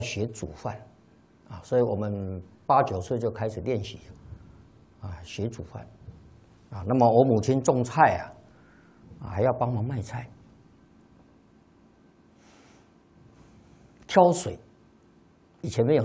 学煮饭，啊，所以我们8、9岁就开始练习，啊，学煮饭，啊，那么我母亲种菜啊，还要帮忙卖菜，挑水，以前没有